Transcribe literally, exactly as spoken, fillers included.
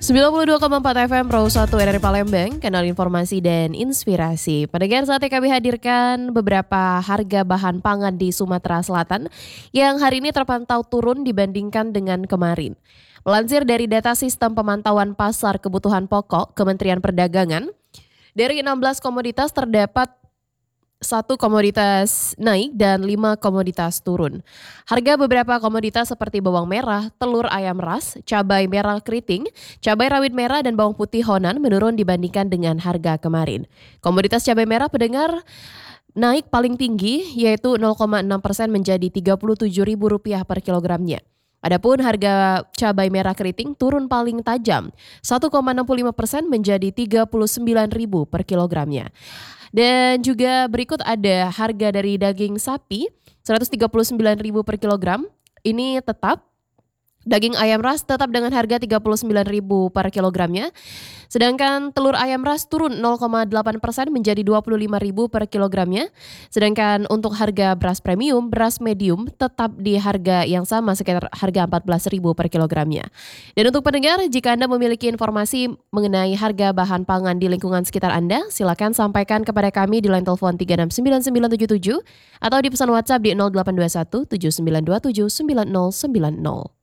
sembilan puluh dua koma empat F M Pro satu R R I Palembang, kanal informasi dan inspirasi. Pendengar, saatnya kami hadirkan beberapa harga bahan pangan di Sumatera Selatan yang hari ini terpantau turun dibandingkan dengan kemarin. Melansir dari data sistem pemantauan pasar kebutuhan pokok Kementerian Perdagangan, dari enam belas komoditas terdapat satu komoditas naik dan lima komoditas turun. Harga beberapa komoditas seperti bawang merah, telur ayam ras, cabai merah keriting, cabai rawit merah dan bawang putih Honan menurun dibandingkan dengan harga kemarin. Komoditas cabai merah pendengar naik paling tinggi yaitu nol koma enam persen menjadi tiga puluh tujuh ribu rupiah per kilogramnya. Adapun harga cabai merah keriting turun paling tajam satu koma enam puluh lima persen menjadi tiga puluh sembilan ribu per kilogramnya. Dan juga berikut ada harga dari daging sapi seratus tiga puluh sembilan ribu per kilogram. Ini tetap. Daging ayam ras tetap dengan harga tiga puluh sembilan ribu per kilogramnya. Sedangkan telur ayam ras turun nol koma delapan persen menjadi dua puluh lima ribu per kilogramnya. Sedangkan untuk harga beras premium, beras medium tetap di harga yang sama sekitar harga empat belas ribu per kilogramnya. Dan untuk pendengar, jika Anda memiliki informasi mengenai harga bahan pangan di lingkungan sekitar Anda, silakan sampaikan kepada kami di line telepon tiga enam sembilan sembilan tujuh tujuh atau di pesan WhatsApp di nol delapan dua satu tujuh sembilan dua tujuh sembilan nol sembilan nol.